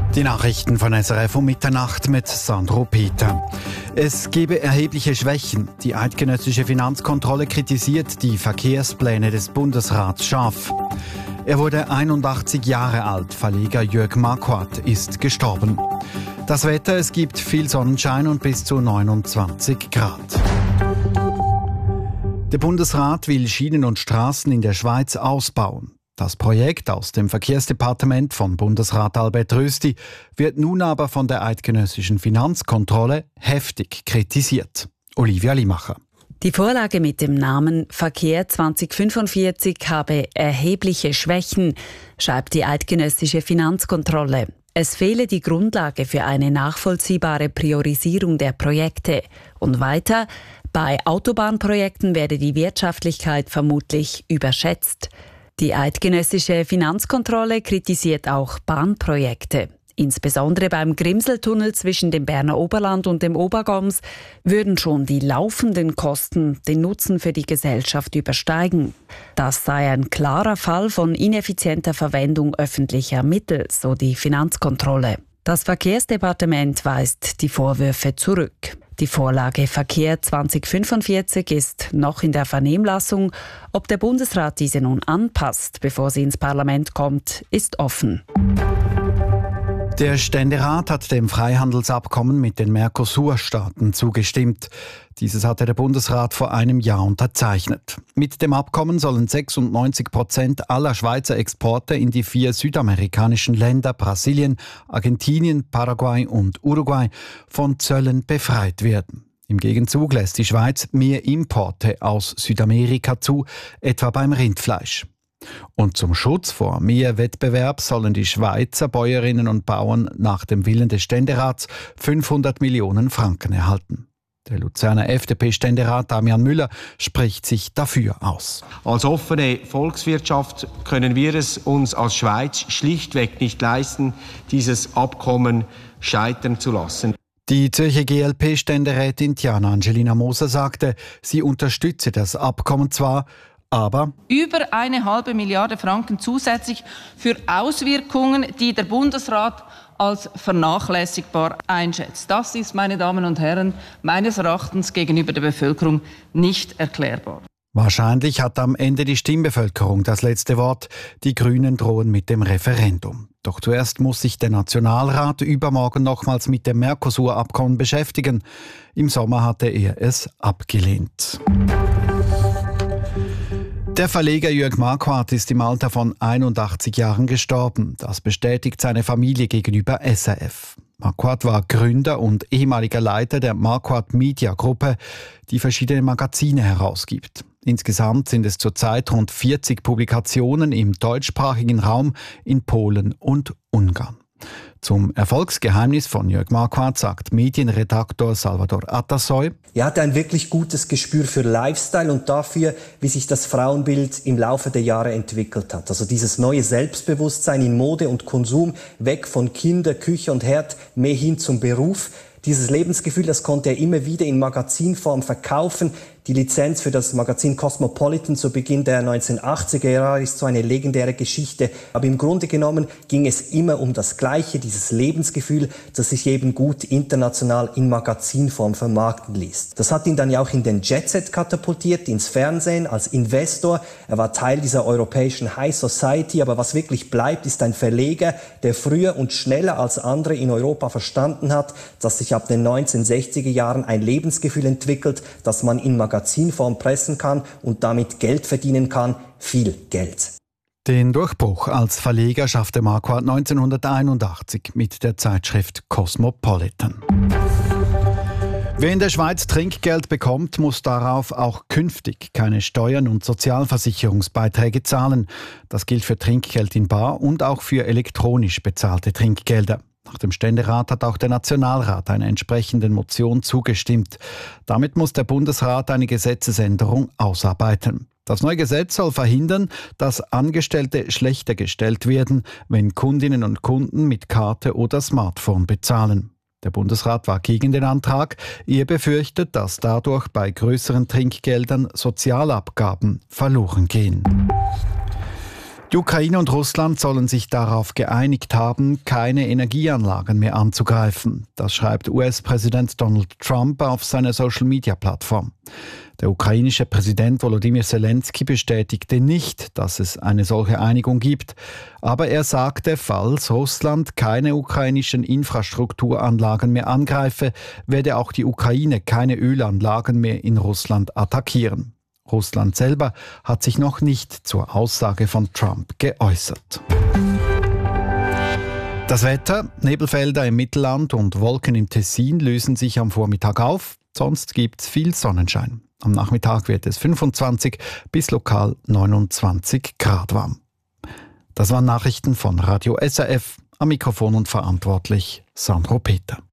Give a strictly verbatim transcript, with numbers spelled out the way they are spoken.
Die Nachrichten von S R F um Mitternacht mit Sandro Peter. Es gebe erhebliche Schwächen. Die eidgenössische Finanzkontrolle kritisiert die Verkehrspläne des Bundesrats scharf. Er wurde einundachtzig Jahre alt. Verleger Jörg Marquardt ist gestorben. Das Wetter, es gibt viel Sonnenschein und bis zu neunundzwanzig Grad. Der Bundesrat will Schienen und Straßen in der Schweiz ausbauen. Das Projekt aus dem Verkehrsdepartement von Bundesrat Albert Rösti wird nun aber von der eidgenössischen Finanzkontrolle heftig kritisiert. Olivia Limacher. Die Vorlage mit dem Namen Verkehr zwanzig fünfundvierzig habe erhebliche Schwächen, schreibt die eidgenössische Finanzkontrolle. Es fehle die Grundlage für eine nachvollziehbare Priorisierung der Projekte. Und weiter, bei Autobahnprojekten werde die Wirtschaftlichkeit vermutlich überschätzt. Die eidgenössische Finanzkontrolle kritisiert auch Bahnprojekte. Insbesondere beim Grimseltunnel zwischen dem Berner Oberland und dem Obergoms würden schon die laufenden Kosten den Nutzen für die Gesellschaft übersteigen. Das sei ein klarer Fall von ineffizienter Verwendung öffentlicher Mittel, so die Finanzkontrolle. Das Verkehrsdepartement weist die Vorwürfe zurück. Die Vorlage Verkehr zwanzig fünfundvierzig ist noch in der Vernehmlassung. Ob der Bundesrat diese nun anpasst, bevor sie ins Parlament kommt, ist offen. Der Ständerat hat dem Freihandelsabkommen mit den Mercosur-Staaten zugestimmt. Dieses hatte der Bundesrat vor einem Jahr unterzeichnet. Mit dem Abkommen sollen sechsundneunzig Prozent aller Schweizer Exporte in die vier südamerikanischen Länder Brasilien, Argentinien, Paraguay und Uruguay von Zöllen befreit werden. Im Gegenzug lässt die Schweiz mehr Importe aus Südamerika zu, etwa beim Rindfleisch. Und zum Schutz vor mehr Wettbewerb sollen die Schweizer Bäuerinnen und Bauern nach dem Willen des Ständerats fünfhundert Millionen Franken erhalten. Der Luzerner F D P-Ständerat Damian Müller spricht sich dafür aus. Als offene Volkswirtschaft können wir es uns als Schweiz schlichtweg nicht leisten, dieses Abkommen scheitern zu lassen. Die Zürcher G L P-Ständerätin Tiana Angelina Moser sagte, sie unterstütze das Abkommen zwar, aber über eine halbe Milliarde Franken zusätzlich für Auswirkungen, die der Bundesrat als vernachlässigbar einschätzt. Das ist, meine Damen und Herren, meines Erachtens gegenüber der Bevölkerung nicht erklärbar. Wahrscheinlich hat am Ende die Stimmbevölkerung das letzte Wort. Die Grünen drohen mit dem Referendum. Doch zuerst muss sich der Nationalrat übermorgen nochmals mit dem Mercosur-Abkommen beschäftigen. Im Sommer hatte er es abgelehnt. Der Verleger Jörg Marquardt ist im Alter von einundachtzig Jahren gestorben. Das bestätigt seine Familie gegenüber S R F. Marquardt war Gründer und ehemaliger Leiter der Marquardt Media Gruppe, die verschiedene Magazine herausgibt. Insgesamt sind es zurzeit rund vierzig Publikationen im deutschsprachigen Raum in Polen und Ungarn. Zum Erfolgsgeheimnis von Jörg Marquardt sagt Medienredaktor Salvador Atasoy: Er hatte ein wirklich gutes Gespür für Lifestyle und dafür, wie sich das Frauenbild im Laufe der Jahre entwickelt hat. Also dieses neue Selbstbewusstsein in Mode und Konsum, weg von Kinder, Küche und Herd, mehr hin zum Beruf. Dieses Lebensgefühl, das konnte er immer wieder in Magazinform verkaufen. Die Lizenz für das Magazin Cosmopolitan zu Beginn der neunzehnhundertachtziger Jahre ist so eine legendäre Geschichte. Aber im Grunde genommen ging es immer um das Gleiche, dieses Lebensgefühl, das sich eben gut international in Magazinform vermarkten ließ. Das hat ihn dann ja auch in den Jetset katapultiert, ins Fernsehen, als Investor. Er war Teil dieser europäischen High Society. Aber was wirklich bleibt, ist ein Verleger, der früher und schneller als andere in Europa verstanden hat, dass sich ab den neunzehnhundertsechziger Jahren ein Lebensgefühl entwickelt, das man in Magazinform pressen kann und damit Geld verdienen kann, viel Geld. Den Durchbruch als Verleger schaffte Marquardt neunzehnhunderteinundachtzig mit der Zeitschrift Cosmopolitan. Wer in der Schweiz Trinkgeld bekommt, muss darauf auch künftig keine Steuern und Sozialversicherungsbeiträge zahlen. Das gilt für Trinkgeld in bar und auch für elektronisch bezahlte Trinkgelder. Nach dem Ständerat hat auch der Nationalrat einer entsprechenden Motion zugestimmt. Damit muss der Bundesrat eine Gesetzesänderung ausarbeiten. Das neue Gesetz soll verhindern, dass Angestellte schlechter gestellt werden, wenn Kundinnen und Kunden mit Karte oder Smartphone bezahlen. Der Bundesrat war gegen den Antrag. Er befürchtet, dass dadurch bei größeren Trinkgeldern Sozialabgaben verloren gehen. Die Ukraine und Russland sollen sich darauf geeinigt haben, keine Energieanlagen mehr anzugreifen. Das schreibt U S-Präsident Donald Trump auf seiner Social-Media-Plattform. Der ukrainische Präsident Volodymyr Zelensky bestätigte nicht, dass es eine solche Einigung gibt. Aber er sagte, falls Russland keine ukrainischen Infrastrukturanlagen mehr angreife, werde auch die Ukraine keine Ölanlagen mehr in Russland attackieren. Russland selber hat sich noch nicht zur Aussage von Trump geäußert. Das Wetter: Nebelfelder im Mittelland und Wolken im Tessin lösen sich am Vormittag auf. Sonst gibt es viel Sonnenschein. Am Nachmittag wird es fünfundzwanzig bis lokal neunundzwanzig Grad warm. Das waren Nachrichten von Radio S R F. Am Mikrofon und verantwortlich Sandro Peter.